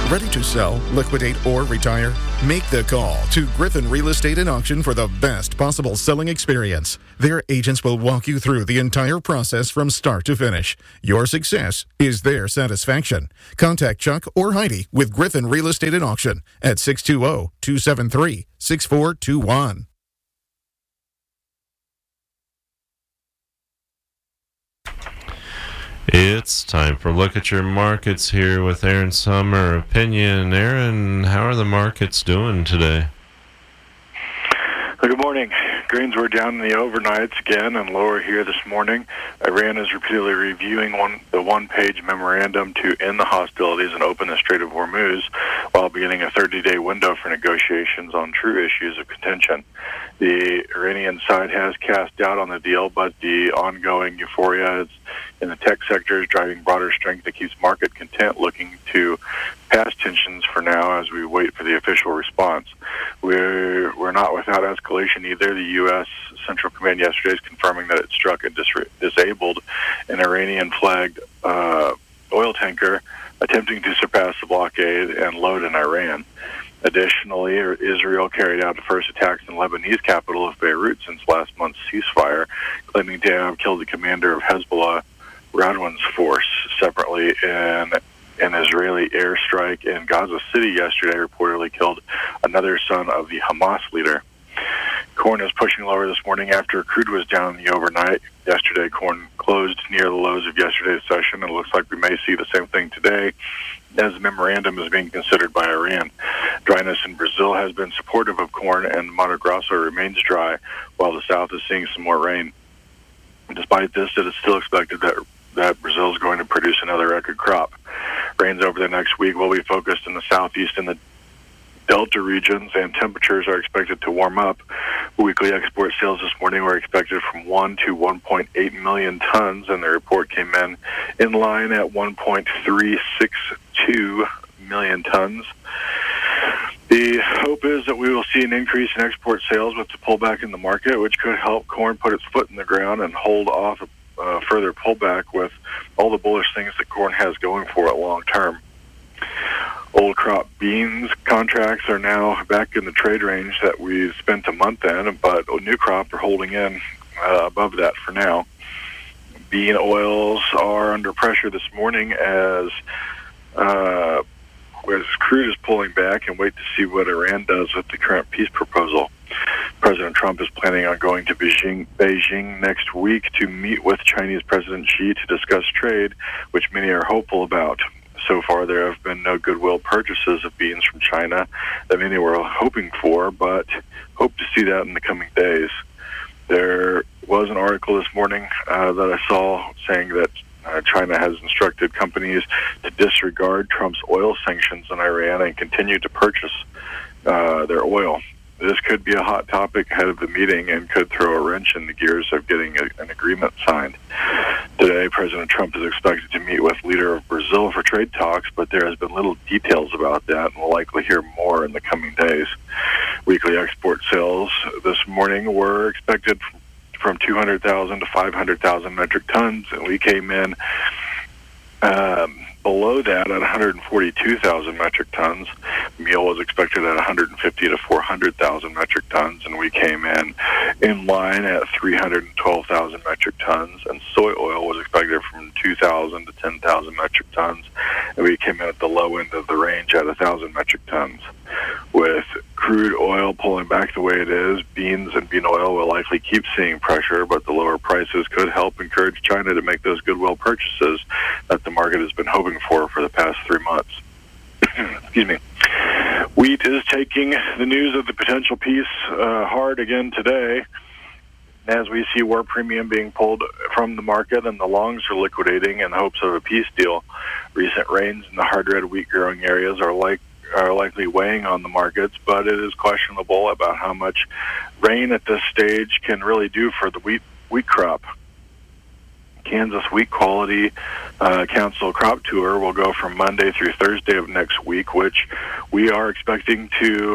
Ready to sell, liquidate, or retire? Make the call to Griffin Real Estate and Auction for the best possible selling experience. Their agents will walk you through the entire process from start to finish. Your success is their satisfaction. Contact Chuck or Heidi with Griffin Real Estate and Auction at 620-273-6421. It's time for Look at Your Markets here with Aaron Summer Opinion. Aaron, how are the markets doing today? Well, good morning. Greens were down in the overnights again and lower here this morning. Iran is repeatedly reviewing the one-page memorandum to end the hostilities and open the Strait of Hormuz while beginning a 30-day window for negotiations on true issues of contention. The Iranian side has cast doubt on the deal, but the ongoing euphoria in the tech sector is driving broader strength that keeps market content, looking to pass tensions for now as we wait for the official response. We're not without escalation either. The U.S. Central Command yesterday is confirming that it struck and disabled an Iranian-flagged oil tanker attempting to surpass the blockade and load in Iran. Additionally, Israel carried out the first attacks in Lebanese capital of Beirut since last month's ceasefire, claiming to have killed the commander of Hezbollah, Radwan's force. Separately, an Israeli airstrike in Gaza City yesterday reportedly killed another son of the Hamas leader. Corn is pushing lower this morning after crude was down in the overnight. Yesterday, corn closed near the lows of yesterday's session, and it looks like we may see the same thing today as the memorandum is being considered by Iran. Dryness in Brazil has been supportive of corn, and Mato Grosso remains dry, while the south is seeing some more rain. Despite this, it is still expected that Brazil is going to produce another record crop. Rains over the next week will be focused in the southeast and the Delta regions, and temperatures are expected to warm up. Weekly export sales this morning were expected from 1 to 1.8 million tons, and the report came in line at 1.362 million tons. The hope is that we will see an increase in export sales with the pullback in the market, which could help corn put its foot in the ground and hold off further pullback with all the bullish things that corn has going for it long term. Old crop beans contracts are now back in the trade range that we spent a month in, but new crop are holding in above that for now. Bean oils are under pressure this morning as crude is pulling back, and wait to see what Iran does with the current peace proposal. President Trump is planning on going to Beijing next week to meet with Chinese President Xi to discuss trade, which many are hopeful about. So far, there have been no goodwill purchases of beans from China that many were hoping for, but hope to see that in the coming days. There was an article this morning that I saw saying that China has instructed companies to disregard Trump's oil sanctions on Iran and continue to purchase their oil. This could be a hot topic ahead of the meeting and could throw a wrench in the gears of getting an agreement signed. Today, President Trump is expected to meet with leader of Brazil for trade talks, but there has been little details about that, and we'll likely hear more in the coming days. Weekly export sales this morning were expected from 200,000 to 500,000 metric tons, and we came in below that at 142,000 metric tons. Meal was expected at 150 to 400,000 metric tons, and we came in line at 312,000 metric tons. And soy oil was expected from 2,000 to 10,000 metric tons, and we came in at the low end of the range at 1,000 metric tons. With crude oil pulling back the way it is, beans and bean oil will likely keep seeing pressure, but the lower prices could help encourage China to make those goodwill purchases that the market has been hoping for the past 3 months. Excuse me. Wheat is taking the news of the potential peace hard again today, as we see war premium being pulled from the market and the longs are liquidating in hopes of a peace deal. Recent rains in the hard red wheat growing areas are likely weighing on the markets, but it is questionable about how much rain at this stage can really do for the wheat crop. Kansas Wheat Quality Council Crop Tour will go from Monday through Thursday of next week, which we are expecting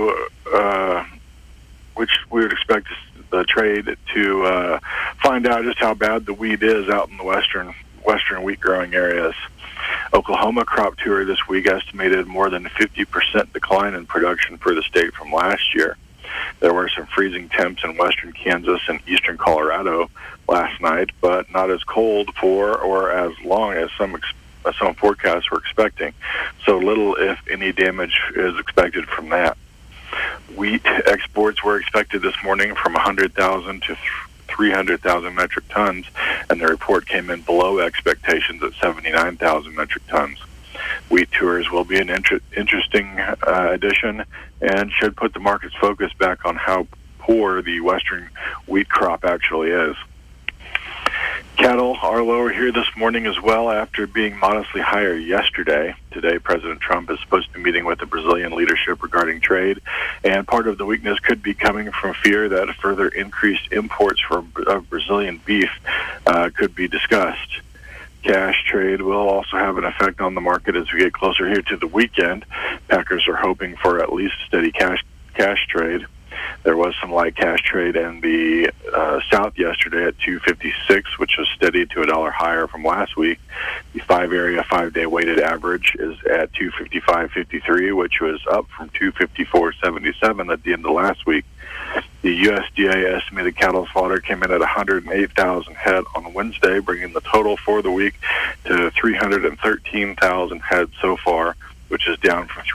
which we would expect the trade to find out just how bad the wheat is out in the western wheat growing areas. Oklahoma crop tour this week estimated more than a 50% decline in production for the state from last year. There were some freezing temps in western Kansas and eastern Colorado last night, but not as cold for or as long as some forecasts were expecting. So little, if any, damage is expected from that. Wheat exports were expected this morning from 100,000 to 300,000 metric tons, and the report came in below expectations at 79,000 metric tons. Wheat tours will be an interesting addition and should put the market's focus back on how poor the western wheat crop actually is. Cattle are lower here this morning as well after being modestly higher yesterday. Today, President Trump is supposed to be meeting with the Brazilian leadership regarding trade, and part of the weakness could be coming from fear that further increased imports of Brazilian beef could be discussed. Cash trade will also have an effect on the market as we get closer here to the weekend. Packers are hoping for at least steady cash trade. There was some light cash trade in the South yesterday at 256, which was steady to $1 higher from last week. The 5-day weighted average is at 255.53, which was up from 254.77 at the end of last week. The USDA estimated cattle slaughter came in at 108,000 head on Wednesday, bringing the total for the week to 313,000 head so far, which is down from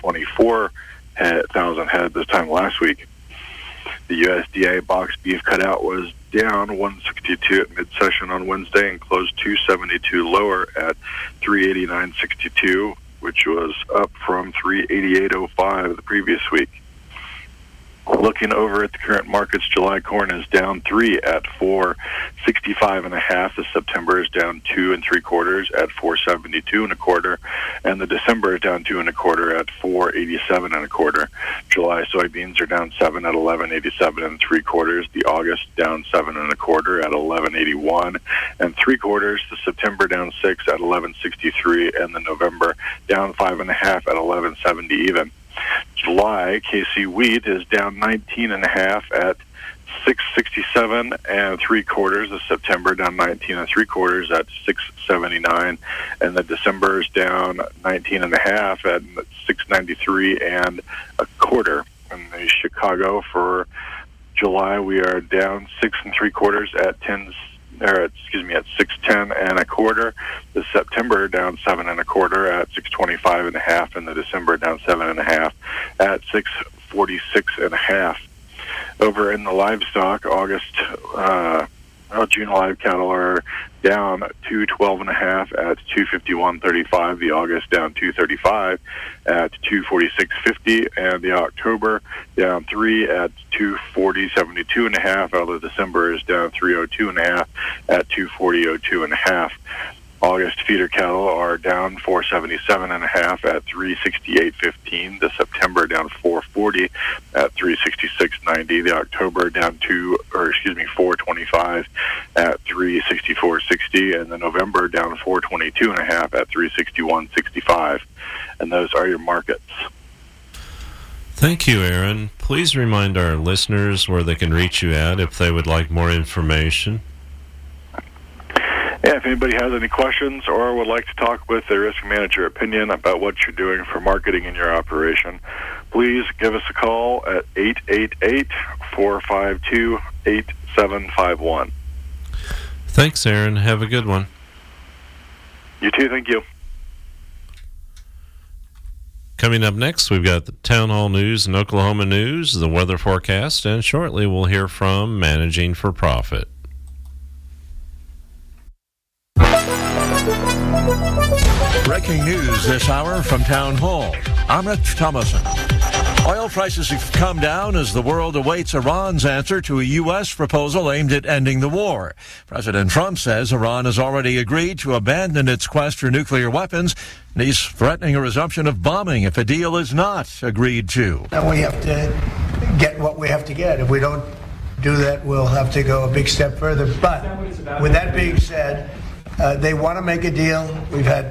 324,000 head this time last week. The USDA box beef cutout was down 162 at mid-session on Wednesday and closed 272 lower at 389.62, which was up from 388.05 the previous week. Looking over at the current markets, July corn is down 3 at 465.5. The September is down 2 3/4 at 472.25, and the December is down 2 1/4 at 487.25. July soybeans are down 7 at 11.87 3/4. The August down 7 1/4 at 11.81 3/4. The September down 6 at 11.63, and the November down 5 1/2 at 11.70 even. July KC wheat is down 19.5 at 667 3/4. The September down 19 3/4 at 679, and the December is down 19.5 at 693 1/4. In the Chicago for July, we are down 6 3/4 at 610 1/4. The September down 7 1/4 at 625 1/2, and the December down 7 1/2 at 646 1/2. Over in the livestock, June live cattle are down 212 1/2 at 251.35. The August down 235 at 246.50, and the October down 3 at 240.72 1/2. While the December is down 302 1/2 at 240.02 1/2. August feeder cattle are down 477 1/2 at 368.15. The September down 440 at 366.90. The October down 425 at 364.60, and the November down 422 1/2 at 361.65. And those are your markets. Thank you, Aaron. Please remind our listeners where they can reach you at if they would like more information. Yeah, if anybody has any questions or would like to talk with their risk manager opinion about what you're doing for marketing in your operation, please give us a call at 888-452-8751. Thanks, Aaron. Have a good one. You too. Thank you. Coming up next, we've got the Town Hall News and Oklahoma News, the weather forecast, and shortly we'll hear from Managing for Profit. Breaking news this hour from Town Hall. I'm Rich Thomason. Oil prices have come down as the world awaits Iran's answer to a U.S. proposal aimed at ending the war. President Trump says Iran has already agreed to abandon its quest for nuclear weapons, and he's threatening a resumption of bombing if a deal is not agreed to. And we have to get what we have to get. If we don't do that, we'll have to go a big step further. But with that being said, they want to make a deal. We've had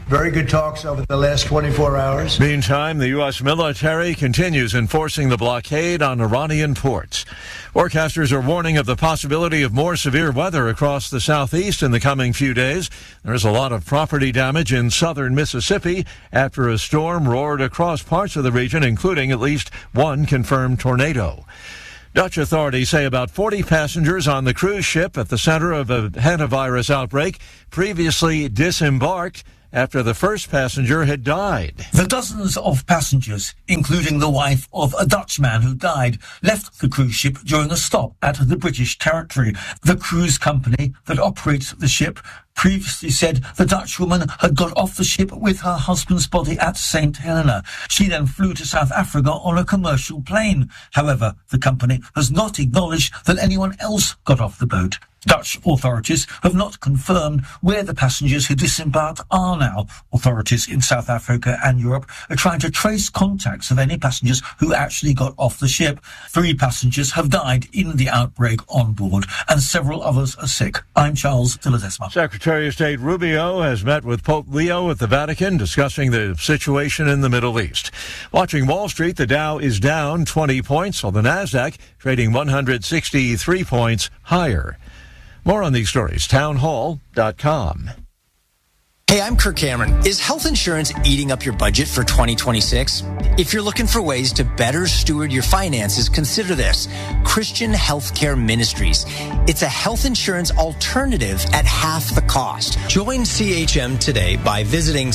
very good talks over the last 24 hours. Meantime, the U.S. military continues enforcing the blockade on Iranian ports. Forecasters are warning of the possibility of more severe weather across the southeast in the coming few days. There is a lot of property damage in southern Mississippi after a storm roared across parts of the region, including at least one confirmed tornado. Dutch authorities say about 40 passengers on the cruise ship at the center of a hantavirus outbreak previously disembarked after the first passenger had died. The dozens of passengers, including the wife of a Dutchman who died, left the cruise ship during a stop at the British territory. The cruise company that operates the ship previously said the Dutch woman had got off the ship with her husband's body at St. Helena. She then flew to South Africa on a commercial plane. However, the company has not acknowledged that anyone else got off the boat. Dutch authorities have not confirmed where the passengers who disembarked are now. Authorities in South Africa and Europe are trying to trace contacts of any passengers who actually got off the ship. 3 passengers have died in the outbreak on board, and several others are sick. I'm Charles de Ledesma. Secretary of State Rubio has met with Pope Leo at the Vatican discussing the situation in the Middle East. Watching Wall Street, the Dow is down 20 points, while the Nasdaq trading 163 points higher. More on these stories, townhall.com. Hey, I'm Kirk Cameron. Is health insurance eating up your budget for 2026? If you're looking for ways to better steward your finances, consider this: Christian Healthcare Ministries. It's a health insurance alternative at half the cost. Join CHM today by visiting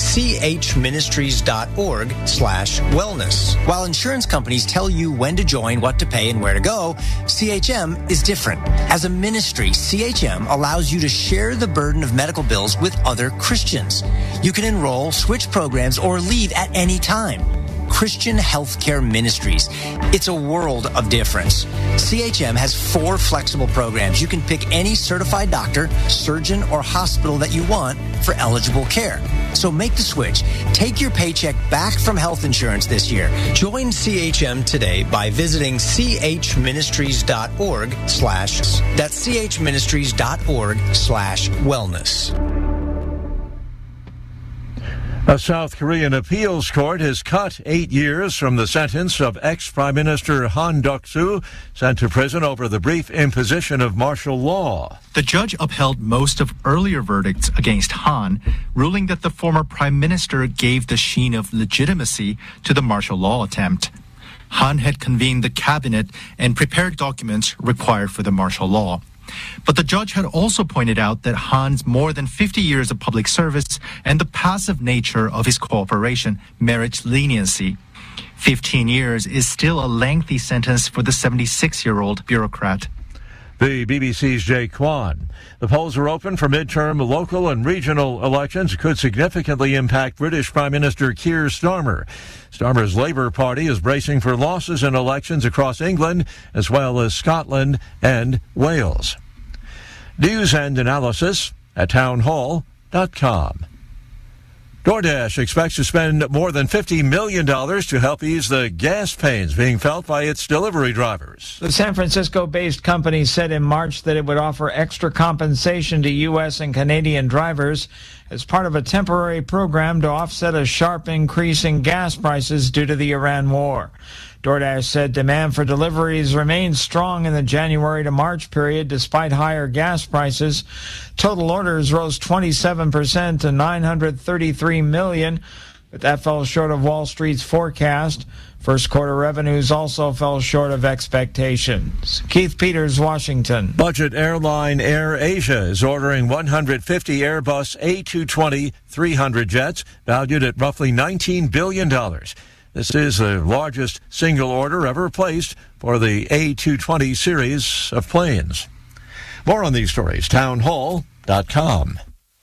chministries.org/wellness. While insurance companies tell you when to join, what to pay, and where to go, CHM is different. As a ministry, CHM allows you to share the burden of medical bills with other Christians. You can enroll, switch programs, or leave at any time. Christian Healthcare Ministries. It's a world of difference. CHM has 4 flexible programs. You can pick any certified doctor, surgeon, or hospital that you want for eligible care. So make the switch. Take your paycheck back from health insurance this year. Join CHM today by visiting chministries.org/. That's chministries.org/wellness. A South Korean appeals court has cut 8 years from the sentence of ex-Prime Minister Han Duck-soo, sent to prison over the brief imposition of martial law. The judge upheld most of earlier verdicts against Han, ruling that the former prime minister gave the sheen of legitimacy to the martial law attempt. Han had convened the cabinet and prepared documents required for the martial law. But the judge had also pointed out that Han's more than 50 years of public service and the passive nature of his cooperation merits leniency. 15 years is still a lengthy sentence for the 76-year-old bureaucrat. The BBC's Jay Kwan. The polls are open for midterm, local, and regional elections. It could significantly impact British Prime Minister Keir Starmer. Starmer's Labour Party is bracing for losses in elections across England, as well as Scotland and Wales. News and analysis at townhall.com. DoorDash expects to spend more than $50 million to help ease the gas pains being felt by its delivery drivers. The San Francisco-based company said in March that it would offer extra compensation to U.S. and Canadian drivers as part of a temporary program to offset a sharp increase in gas prices due to the Iran war. DoorDash said demand for deliveries remained strong in the January to March period despite higher gas prices. Total orders rose 27% to 933 million, but that fell short of Wall Street's forecast. First quarter revenues also fell short of expectations. Keith Peters, Washington. Budget airline AirAsia is ordering 150 Airbus A220-300 jets valued at roughly $19 billion. This is the largest single order ever placed for the A220 series of planes. More on these stories, townhall.com.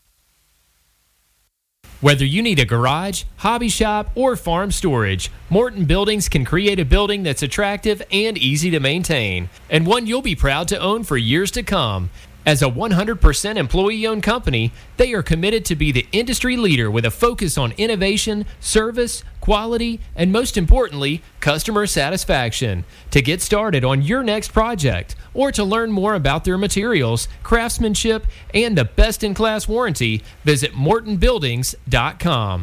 Whether you need a garage, hobby shop, or farm storage, Morton Buildings can create a building that's attractive and easy to maintain, and one you'll be proud to own for years to come. As a 100% employee-owned company, they are committed to be the industry leader with a focus on innovation, service, quality, and most importantly, customer satisfaction. To get started on your next project or to learn more about their materials, craftsmanship, and the best-in-class warranty, visit MortonBuildings.com.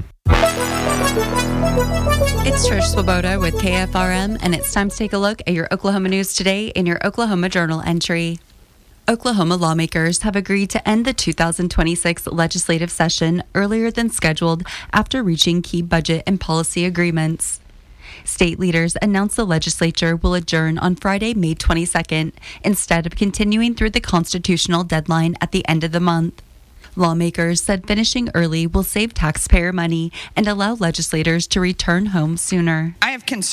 It's Trish Swoboda with KFRM, and it's time to take a look at your Oklahoma news today in your Oklahoma Journal entry. Oklahoma lawmakers have agreed to end the 2026 legislative session earlier than scheduled after reaching key budget and policy agreements. State leaders announced the legislature will adjourn on Friday, May 22nd, instead of continuing through the constitutional deadline at the end of the month. Lawmakers said finishing early will save taxpayer money and allow legislators to return home sooner. I have concerns